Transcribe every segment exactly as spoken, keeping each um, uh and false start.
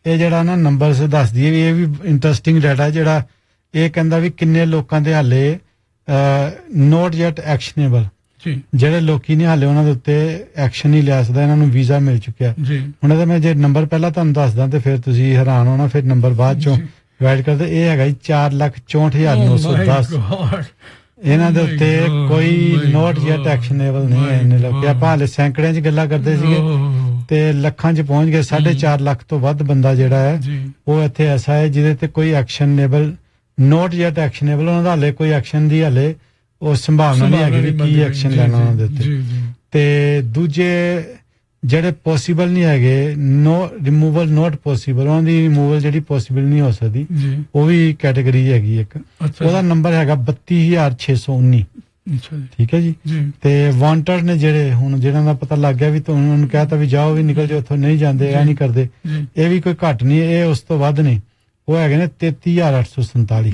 ਇਹ ਜਿਹੜਾ ਨਾ ਨੰਬਰਸ ਦੱਸਦੀ ਹੈ ਵੀ ਇਹ ਵੀ ਇੰਟਰਸਟਿੰਗ ਡਾਟਾ ਜਿਹੜਾ ਇਹ ਕਹਿੰਦਾ ਵੀ ਕਿੰਨੇ ਲੋਕਾਂ ਦੇ ਹਾਲੇ ਨੋਟ ਯੈਟ ਐਕਸ਼ਨੇਬਲ ਜਿਹੜੇ ਲੋਕੀ ਨੇ ਹਾਲੇ ਉਹਨਾਂ ਦੇ ਉੱਤੇ ਐਕਸ਼ਨ ਨਹੀਂ ਲਿਆ ਸਕਦਾ, ਇਹਨਾਂ ਨੂੰ ਵੀਜ਼ਾ ਮਿਲ ਚੁੱਕਿਆ। ਹੁਣ ਇਹਦਾ ਮੈਂ ਜੇ ਨੰਬਰ ਪਹਿਲਾਂ ਤੁਹਾਨੂੰ ਦੱਸਦਾ ਤੇ ਫਿਰ ਤੁਸੀਂ ਹੈਰਾਨ ਹੋਣਾ, ਫਿਰ ਨੰਬਰ ਬਾਅਦ ਚੋਂ ਡਿਵਾਈਡ ਕਰਦੇ। ਇਹ ਹੈਗਾ ਜੀ ਚਾਰ ਲੱਖ ਚੌਂਹਠ ਹਜ਼ਾਰ ਨੌ ਸੌ ਦਸ। ਇਹਨਾਂ ਦੇ ਉੱਤੇ ਕੋਈ ਨੋਟ ਯੈਟ ਐਕਸ਼ਨੇਬਲ ਨਹੀਂ ਹੈ ਇੰਨੇ ਲੋਕੀ। ਆਪਾਂ ਹਾਲੇ ਸੈਂਕੜਿਆਂ 'ਚ ਗੱਲਾਂ ਕਰਦੇ ਸੀਗੇ ਤੇ ਲੱਖਾਂ 'ਚ ਪਹੁੰਚ ਗਏ। ਸਾਢੇ ਚਾਰ ਲੱਖ ਤੋਂ ਵੱਧ ਬੰਦਾ ਜਿਹੜਾ ਹੈ ਉਹ ਇੱਥੇ ਐਸਾ ਹੈ ਜਿਹਦੇ ਤੇ ਕੋਈ ਐਕਸ਼ਨੇਬਲ ਨੋਟ ਯੈਟ ਐਕਸ਼ਨੇਬਲ, ਉਹਨਾਂ ਦਾ ਹਾਲੇ ਕੋਈ ਐਕਸ਼ਨ ਦੀ ਹਾਲੇ ਉਹ ਸੰਭਾਵਨਾ ਨਹੀਂ ਹੈਗੀ ਵੀ ਕੀ ਐਕਸ਼ਨ ਲੈਣਾ ਉਹਨਾਂ ਦੇ ਉੱਤੇ। ਤੇ ਦੂਜੇ ਜਿਹੜੇ ਪੋਸੀਬਲ ਨਹੀਂ ਹੈਗੇ, ਨੋ ਰਿਮੂਵਲ ਨੋਟ ਪੋਸੀਬਲ, ਉਹਨਾਂ ਦੀ ਰਿਮੂਵਲ ਜਿਹੜੀ ਪੋਸੀਬਲ ਨਹੀਂ ਹੋ ਸਕਦੀ, ਉਹ ਵੀ ਕੈਟੇਗਰੀ ਹੈਗੀ ਇੱਕ। ਉਹਦਾ ਨੰਬਰ ਹੈਗਾ ਬੱਤੀ ਹਜ਼ਾਰ ਛੇ ਸੌ ਉੱਨੀ। ਠੀਕ ਹੈ ਜੀ। ਤੇ ਵਾਂਟਡ ਨੇ ਜਿਹੜੇ ਹੁਣ ਜਿਹਨਾਂ ਦਾ ਪਤਾ ਲੱਗ ਗਿਆ ਵੀ ਤੁਹਾਨੂੰ ਉਹਨੂੰ ਕਹਿਤਾ ਵੀ ਜਾਓ ਵੀ ਨਿਕਲ ਜਾਓ ਇੱਥੋਂ, ਨਹੀਂ ਜਾਂਦੇ, ਇਹ ਨਹੀਂ ਕਰਦੇ, ਇਹ ਵੀ ਕੋਈ ਘੱਟ ਨਹੀਂ, ਇਹ ਉਸ ਤੋਂ ਵੱਧ ਨੇ। ਉਹ ਹੈਗੇ ਨੇ ਤੇਤੀ ਹਜ਼ਾਰ ਅੱਠ ਸੌ ਸੰਤਾਲੀ।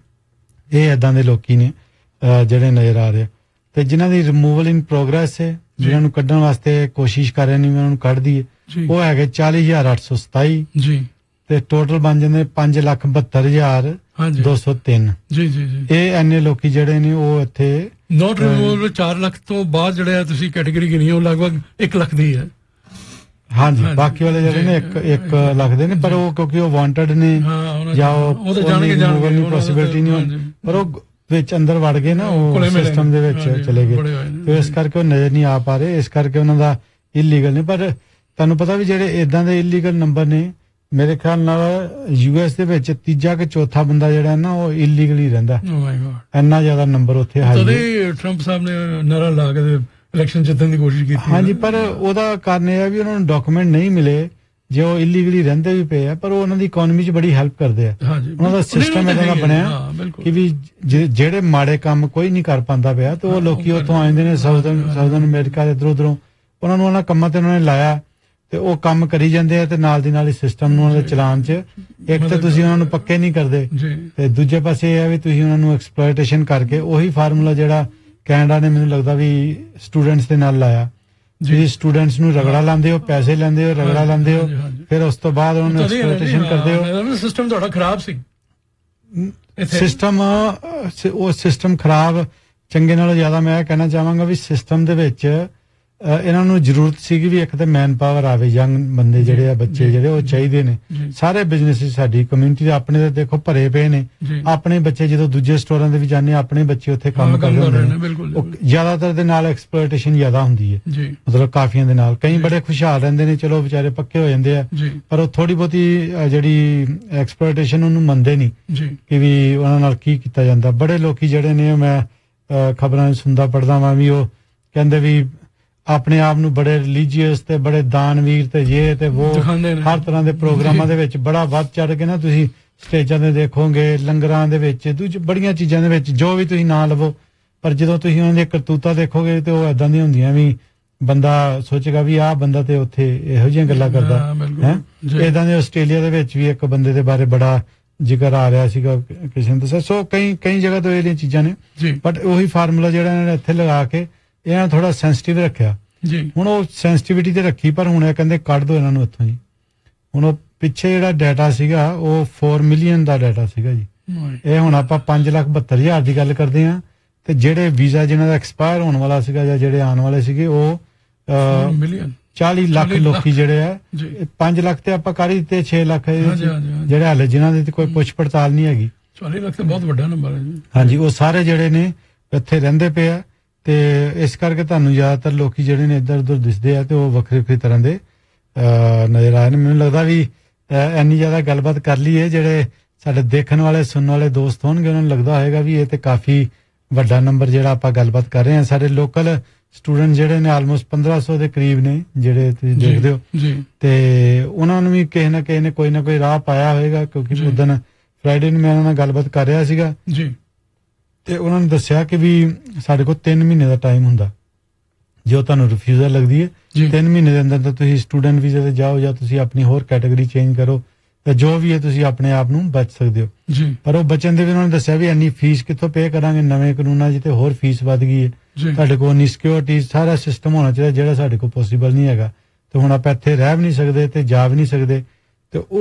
ਇਹ ਏਦਾਂ ਦੇ ਲੋਕੀ ਨੇ ਜਿਹੜੇ ਨਜ਼ਰ ਆ ਰਹੇ ਤੇ ਜਿਨ੍ਹਾਂ ਦੀ ਰਿਮੂਵਲ ਇਨ ਪ੍ਰੋਗਰੈਸ ਹੈ, ਜਿਹਨਾਂ ਨੂੰ ਕੱਢਣ ਵਾਸਤੇ ਕੋਸ਼ਿਸ਼ ਕਰ ਰਹੇ ਨੇ ਉਹਨਾਂ ਨੂੰ ਕੱਢ ਦਈਏ, ਉਹ ਹੈਗੇ ਚਾਲੀ ਹਜ਼ਾਰ ਅੱਠ ਸੌ ਸਤਾਈ ਤੇ ਟੋਟਲ ਬਣ ਜਾਂਦੇ ਪੰਜ ਲੱਖ ਬਹੱਤਰ ਹਜ਼ਾਰ ਦੋ ਸੌ ਤਿੰਨ। ਇਹ ਇੰਨੇ ਲੋਕੀ ਜਿਹੜੇ ਨੇ ਉਹ ਇੱਥੇ ਨੋਟ ਰਿਮੂਵਲ ਚਾਰ ਲੱਖ ਤੋਂ ਬਾਅਦ ਜਿਹੜੇ ਆ ਤੁਸੀਂ ਕੈਟੇਗਰੀ ਗਿਣੀ ਉਹ ਲਗਭਗ ਇੱਕ ਲੱਖ ਦੀ ਹੈ। ਹਾਂਜੀ, ਬਾਕੀ ਵਾਲੇ ਜਿਹੜੇ ਨੇ ਇੱਕ ਇੱਕ ਲੱਖ ਦੇ ਨੇ, ਪਰ ਉਹ ਕਿਉਂਕਿ ਉਹ ਵਾਂਟਡ ਨੇ ਜਾਂ ਉਹ ਪੋਸੀਬਿਲਿਟੀ ਨਹੀਂ, ਪਰ ਉਹ ਵਿੱਚ ਅੰਦਰ ਵੜ ਗਏ ਨਾ, ਉਹ ਸਿਸਟਮ ਦੇ ਵਿੱਚ ਚਲੇ ਗਏ ਤੇ ਇਸ ਕਰਕੇ ਉਹ ਨਜ਼ਰ ਨਹੀਂ ਆ ਪਾ ਰਹੇ, ਇਸ ਕਰਕੇ ਉਹਨਾਂ ਦਾ ਇਲੀਗਲ ਨੇ। ਪਰ ਤੁਹਾਨੂੰ ਪਤਾ ਵੀ ਜਿਹੜੇ ਏਦਾਂ ਦੇ ਇਲੀਗਲ ਨੰਬਰ ਨੇ, ਮੇਰੇ ਖਿਆਲ ਨਾਲ ਯੂਐਸ ਦੇ ਵਿੱਚ ਤੀਜਾ ਕਿ ਚੌਥਾ ਬੰਦਾ ਜਿਹੜਾ ਨਾ ਉਹ ਇਲੀਗਲ ਹੀ ਰਹਿੰਦਾ। ਇੰਨਾ ਜ਼ਿਆਦਾ ਨੰਬਰ ਉੱਥੇ ਹਾਈ। ਟਰੰਪ ਸਾਹਿਬ ਨੇ ਨਾਰਾ ਲਾ ਕੇ ਇਲੈਕਸ਼ਨ ਜਿੱਤਣ ਦੀ ਕੋਸ਼ਿਸ਼ ਕੀਤੀ। ਹਾਂਜੀ, ਪਰ ਉਹਦਾ ਕਾਰਨ ਇਹ ਹੈ ਵੀ ਉਹਨਾਂ ਨੂੰ ਡਾਕੂਮੈਂਟ ਨਹੀਂ ਮਿਲੇ, ਜੇ ਉਹ ਇਲੀਗਲੀ ਰਹਿੰਦੇ ਵੀ ਪਏ ਆ, ਪਰ ਉਹ ਉਹਨਾਂ ਦੀ ਇਕਨੋਮੀ 'ਚ ਬੜੀ ਹੈਲਪ ਕਰਦੇ ਆ। ਉਹਨਾਂ ਦਾ ਸਿਸਟਮ ਏਦਾਂ ਦਾ ਬਣਿਆ ਕਿ ਵੀ ਜਿਹੜੇ ਮਾੜੇ ਕੰਮ ਕੋਈ ਨਹੀਂ ਕਰ ਪਾਉਂਦਾ ਪਿਆ ਤੇ ਉਹ ਲੋਕੀ ਉੱਥੋਂ ਆ ਜਾਂਦੇ ਨੇ, ਸਾਊਥਰਨ ਸਾਊਥਰਨ ਅਮਰੀਕਾ ਦੇ ਇੱਧਰੋਂ ਉੱਧਰੋਂ, ਉਹਨਾਂ ਨੂੰ ਉਹਨਾਂ ਕੰਮਾਂ ਤੇ ਉਹਨਾਂ ਨੇ ਲਾਇਆ ਤੇ ਉਹ ਕੰਮ ਕਰੀ ਜਾਂਦੇ ਆ ਤੇ ਨਾਲ ਦੀ ਨਾਲ ਹੀ ਸਿਸਟਮ ਨੂੰ ਉਹਨਾਂ ਦੇ ਚਲਾਨ 'ਚ ਇੱਕ ਤਾਂ ਤੁਸੀਂ ਉਹਨਾਂ ਨੂੰ ਪੱਕੇ ਨਹੀਂ ਕਰਦੇ ਤੇ ਦੂਜੇ ਪਾਸੇ ਇਹ ਹੈ ਵੀ ਤੁਸੀਂ ਉਹਨਾਂ ਨੂੰ ਐਕਸਪਲੋਇਟੇਸ਼ਨ ਕਰਕੇ ਉਹੀ ਫਾਰਮੂਲਾ ਜਿਹੜਾ ਕੈਨੇਡਾ ਨੇ ਮੈਨੂੰ ਲੱਗਦਾ ਵੀ ਸਟੂਡੈਂਟਸ ਦੇ ਨਾਲ ਲਾਇਆ। ਤੁਸੀਂ ਸਟੂਡੈਂਟਸ ਨੂੰ ਰਗੜਾ ਲਾਉਂਦੇ ਹੋ, ਪੈਸੇ ਲੈਂਦੇ ਹੋ, ਰਗੜਾ ਲਾਉਂਦੇ ਹੋ, ਫਿਰ ਉਸ ਤੋਂ ਬਾਅਦ ਉਹਨਾਂ ਨੂੰ ਐਕਸਪਲੋਇਟੇਸ਼ਨ ਕਰਦੇ ਹੋ। ਸਿਸਟਮ ਤੁਹਾਡਾ ਖਰਾਬ ਸੀ। ਸਿਸਟਮ ਉਹ ਸਿਸਟਮ ਖਰਾਬ ਚੰਗੇ ਨਾਲੋਂ ਜ਼ਿਆਦਾ ਮੈਂ ਇਹ ਕਹਿਣਾ ਚਾਹਾਂਗਾ ਵੀ ਸਿਸਟਮ ਦੇ ਵਿੱਚ ਇਹਨਾਂ ਨੂੰ ਜ਼ਰੂਰਤ ਸੀਗੀ ਵੀ ਇੱਕ ਤਾਂ ਮੈਨ ਪਾਵਰ ਆਵੇ, ਯੰਗ ਬੰਦੇ ਜਿਹੜੇ ਆ, ਬੱਚੇ ਜਿਹੜੇ ਉਹ ਚਾਹੀਦੇ ਨੇ। ਸਾਰੇ ਬਿਜ਼ਨਸ ਸਾਡੀ ਕਮਿਊਨਿਟੀ ਦੇ ਆਪਣੇ ਦੇ ਦੇਖੋ ਭਰੇ ਪਏ ਨੇ, ਆਪਣੇ ਬੱਚੇ ਜਦੋਂ ਦੂਜੇ ਸਟੋਰਾਂ ਦੇ ਵੀ ਜਾਂਦੇ ਆਪਣੇ ਬੱਚੇ ਉੱਥੇ ਕੰਮ ਕਰਦੇ ਹੁੰਦੇ ਨੇ, ਜ਼ਿਆਦਾਤਰ ਦੇ ਨਾਲ ਐਕਸਪਲੋਇਟੇਸ਼ਨ ਜ਼ਿਆਦਾ ਹੁੰਦੀ ਹੈ, ਮਤਲਬ ਕਾਫੀਆਂ ਦੇ ਨਾਲ। ਕਈ ਬੜੇ ਖੁਸ਼ਹਾਲ ਰਹਿੰਦੇ ਨੇ, ਚਲੋ ਵਿਚਾਰੇ ਪੱਕੇ ਹੋ ਜਾਂਦੇ ਆ, ਪਰ ਉਹ ਥੋੜੀ ਬਹੁਤੀ ਜਿਹੜੀ ਐਕਸਪਲੋਇਟੇਸ਼ਨ ਉਹਨੂੰ ਮੰਨਦੇ ਨਹੀਂ ਕਿ ਵੀ ਉਹਨਾਂ ਨਾਲ ਕੀ ਕੀਤਾ ਜਾਂਦਾ। ਬੜੇ ਲੋਕੀ ਜਿਹੜੇ ਨੇ ਮੈਂ ਖਬਰਾਂ ਸੁਣਦਾ ਪੜ੍ਹਦਾ ਵਾਂ ਵੀ ਉਹ ਕਹਿੰਦੇ ਵੀ ਆਪਣੇ ਆਪ ਨੂੰ ਬੜੇ ਰਿਲੀਜੀਅਸ ਤੇ ਬੜੇ ਦਾਨਵੀਰ ਤੇ ਇਹ ਤੇ ਉਹ ਹਰ ਤਰ੍ਹਾਂ ਦੇ ਪ੍ਰੋਗਰਾਮਾਂ ਦੇ ਵਿੱਚ ਬੜਾ ਵੱਧ ਚੜ ਕੇ ਨਾ ਤੁਸੀਂ ਸਟੇਜਾਂ ਤੇ ਦੇਖੋਗੇ, ਲੰਗਰਾਂ ਦੇ ਵਿੱਚ, ਦੂਜੀ ਬੜੀਆਂ ਚੀਜ਼ਾਂ ਦੇ ਵਿੱਚ, ਜੋ ਵੀ ਤੁਸੀਂ ਨਾਂ ਲਵੋ, ਪਰ ਜਦੋਂ ਤੁਸੀਂ ਉਹਨਾਂ ਦੀਆਂ ਕਰਤੂਤਾਂ ਦੇਖੋਗੇ ਤੇ ਉਹ ਏਦਾਂ ਦੀਆਂ ਹੁੰਦੀਆਂ ਵੀ ਬੰਦਾ ਸੋਚੇਗਾ ਵੀ ਆਹ ਬੰਦਾ ਤੇ ਉੱਥੇ ਇਹੋ ਜਿਹੀਆਂ ਗੱਲਾਂ ਕਰਦਾ ਹੈ। ਏਦਾਂ ਦੇ ਆਸਟ੍ਰੇਲੀਆ ਦੇ ਵਿੱਚ ਵੀ ਇੱਕ ਬੰਦੇ ਦੇ ਬਾਰੇ ਬੜਾ ਜ਼ਿਕਰ ਆ ਰਿਹਾ ਸੀਗਾ, ਕਿਸੇ ਨੇ ਦੱਸਿਆ। ਸੋ ਕਈ ਕਈ ਜਗ੍ਹਾ ਤੋਂ ਇਹਦੀਆਂ ਚੀਜ਼ਾਂ ਨੇ, ਬਟ ਉਹੀ ਫਾਰਮੂਲਾ ਜਿਹੜਾ ਇਹਨਾਂ ਨੇ ਇੱਥੇ ਲਗਾ ਕੇ ਇਹਨਾਂ ਥੋੜਾ ਸੈਂਸਿਟਿਵ ਰੱਖਿਆ। ਹੁਣ ਉਹ ਸੈਂਸਿਟਿਵਿਟੀ ਤੇ ਰੱਖੀ, ਪਰ ਹੁਣ ਇਹ ਕਹਿੰਦੇ ਕੱਢ ਦੋ ਇਹਨਾਂ ਨੂੰ ਇੱਥੋਂ ਜੀ। ਹੁਣ ਉਹ ਪਿੱਛੇ ਜਿਹੜਾ ਡਾਟਾ ਸੀਗਾ ਉਹ ਚਾਰ ਮਿਲੀਅਨ ਦਾ ਡਾਟਾ ਸੀਗਾ ਜੀ, ਇਹ ਹੁਣ ਆਪਾਂ ਪੰਜ ਲੱਖ ਬਹੱਤਰ ਹਜ਼ਾਰ ਦੀ ਗੱਲ ਕਰਦੇ ਹਾਂ ਤੇ ਜਿਹੜੇ ਵੀਜ਼ਾ ਜਿਹਨਾਂ ਦਾ ਐਕਸਪਾਇਰ ਹੋਣ ਵਾਲਾ ਸੀਗਾ ਜਾਂ ਜਿਹੜੇ ਆਉਣ ਵਾਲੇ ਸੀਗੇ ਉਹ ਚਾਲੀ ਲੱਖ ਲੋਕੀ ਜਿਹੜੇ ਆ। ਪੰਜ ਲੱਖ ਤੇ ਆਪਾਂ ਕਰ ਹੀ ਦਿੱਤੇ, ਛੇ ਲੱਖ ਜਿਹੜੇ ਹਾਲੇ ਜਿਨ੍ਹਾਂ ਦੀ ਕੋਈ ਪੁੱਛ ਪੜਤਾਲ ਨਹੀਂ ਹੈਗੀ। ਚਾਲੀ ਲੱਖ ਤੇ ਬਹੁਤ ਵੱਡਾ ਨੰਬਰ ਹੈ ਜੀ। ਹਾਂਜੀ, ਉਹ ਸਾਰੇ ਜਿਹੜੇ ਨੇ ਇੱਥੇ ਰਹਿੰਦੇ ਪਏ ਆ ਤੇ ਇਸ ਕਰਕੇ ਤੁਹਾਨੂੰ ਜ਼ਿਆਦਾਤਰ ਲੋਕੀ ਜਿਹੜੇ ਨੇ ਇੱਧਰ ਉੱਧਰ ਦਿਸਦੇ ਆ ਤੇ ਉਹ ਵੱਖਰੇ ਵੱਖਰੇ ਤਰ੍ਹਾਂ ਦੇ ਨਜ਼ਰ ਆਏ ਨੇ। ਮੈਨੂੰ ਲੱਗਦਾ ਵੀ ਇੰਨੀ ਜ਼ਿਆਦਾ ਗੱਲਬਾਤ ਕਰ ਲਈਏ, ਜਿਹੜੇ ਸਾਡੇ ਦੇਖਣ ਵਾਲੇ ਸੁਣਨ ਵਾਲੇ ਦੋਸਤ ਹੋਣਗੇ ਉਹਨਾਂ ਨੂੰ ਲੱਗਦਾ ਹੋਏਗਾ ਵੀ ਇਹ ਤੇ ਕਾਫੀ ਵੱਡਾ ਨੰਬਰ ਜਿਹੜਾ ਆਪਾਂ ਗੱਲਬਾਤ ਕਰ ਰਹੇ ਹਾਂ। ਸਾਡੇ ਲੋਕਲ ਸਟੂਡੈਂਟ ਜਿਹੜੇ ਨੇ ਆਲਮੋਸਟ ਪੰਦਰਾਂ ਸੌ ਦੇ ਕਰੀਬ ਨੇ ਜਿਹੜੇ ਤੁਸੀਂ ਦੇਖਦੇ ਹੋ, ਤੇ ਉਹਨਾਂ ਨੂੰ ਵੀ ਕਿਸੇ ਨਾ ਕਿਸੇ ਨੇ ਕੋਈ ਨਾ ਕੋਈ ਰਾਹ ਪਾਇਆ ਹੋਏਗਾ, ਕਿਉਂਕਿ ਉਸ ਦਿਨ ਫਰਾਈਡੇ ਨੂੰ ਮੈਂ ਉਹਨਾਂ ਨਾਲ ਗੱਲਬਾਤ ਕਰ ਰਿਹਾ ਸੀਗਾ ਤੇ ਉਹਨਾਂ ਨੇ ਦੱਸਿਆ ਕਿ ਵੀ ਸਾਡੇ ਕੋਲ ਤਿੰਨ ਮਹੀਨੇ ਦਾ ਟਾਈਮ ਹੁੰਦਾ, ਜੇ ਤੁਹਾਨੂੰ ਰਿਫਿਊਜ਼ਲ ਲੱਗਦੀ ਹੈ ਤਿੰਨ ਮਹੀਨੇ ਦੇ ਅੰਦਰ ਤਾਂ ਤੁਸੀਂ ਸਟੂਡੈਂਟ ਵੀਜ਼ੇ ਤੇ ਜਾਓ ਜਾਂ ਤੁਸੀਂ ਆਪਣੀ ਹੋਰ ਕੈਟਾਗਰੀ ਚੇਂਜ ਕਰੋ ਤੇ ਜੋ ਵੀ ਹੈ ਤੁਸੀਂ ਆਪਣੇ ਆਪ ਨੂੰ ਬਚ ਸਕਦੇ ਹੋ। ਪਰ ਉਹ ਬਚਣ ਦੇ ਵੀ ਉਹਨਾਂ ਨੇ ਦੱਸਿਆ ਵੀ ਇੰਨੀ ਫੀਸ ਕਿੱਥੋਂ ਪੇ ਕਰਾਂਗੇ, ਨਵੇਂ ਕਾਨੂੰਨਾਂ 'ਚ ਤੇ ਹੋਰ ਫੀਸ ਵੱਧ ਗਈ ਹੈ, ਤੁਹਾਡੇ ਕੋਲ ਇੰਨੀ ਸਿਕਿਉਰਿਟੀ ਸਾਰਾ ਸਿਸਟਮ ਹੋਣਾ ਚਾਹੀਦਾ ਜਿਹੜਾ ਸਾਡੇ ਕੋਲ ਪੋਸੀਬਲ ਨਹੀਂ ਹੈਗਾ, ਤੇ ਹੁਣ ਆਪਾਂ ਇੱਥੇ ਰਹਿ ਵੀ ਨਹੀਂ ਸਕਦੇ ਤੇ ਜਾ ਵੀ ਨਹੀਂ ਸਕਦੇ, ਤੇ ਉਹ